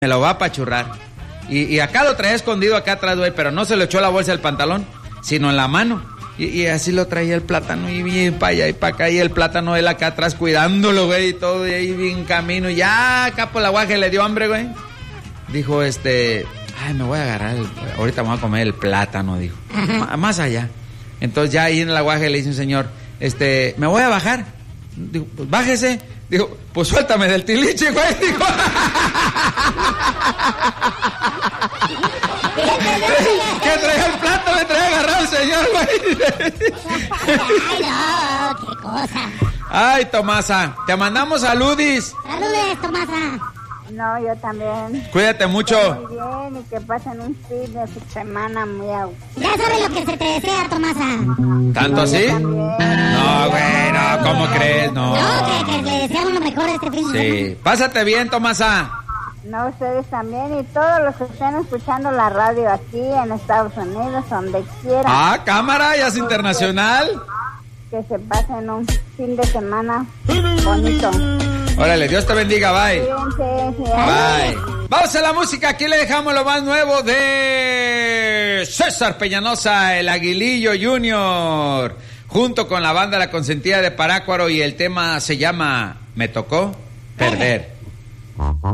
me lo va a apachurrar. Y acá lo traía escondido acá atrás, güey, pero no se lo echó a la bolsa del pantalón, sino en la mano. Y así lo traía el plátano, y bien para allá y para acá, y el plátano él acá atrás cuidándolo, güey, y todo, y ahí bien camino. Y ya acá por la guaje le dio hambre, güey. Dijo, ay, me voy a agarrar, ahorita me voy a comer el plátano, dijo. Más allá. Entonces ya ahí en la guaje le dice un señor, me voy a bajar. Dijo, pues bájese. Dijo, pues suéltame del tiliche, güey. Dijo. ¿Qué traía el plato? Me traía agarrado el señor, güey. Ay, no, qué cosa. Ay, Tomasa, te mandamos saludes. Saludes, Tomasa. No, yo también. Cuídate mucho. Muy bien, y que pasen un fin de semana muy agua. Ya sabes lo que se te desea, Tomasa. ¿Tanto así? No, güey, no, ¿cómo crees? No. No, que le deseamos lo mejor este fin de semana. Sí, pásate bien, Tomasa. No, ustedes también y todos los que estén escuchando la radio aquí en Estados Unidos, donde quieran. Ah, cámara, ya es internacional. Que se pasen un fin de semana bonito. Órale, Dios te bendiga, bye. Cuídense. Bye. Vamos a la música, aquí le dejamos lo más nuevo de César Peñalosa, el Aguilillo Junior, junto con la banda La Consentida de Parácuaro, y el tema se llama Me Tocó Perder.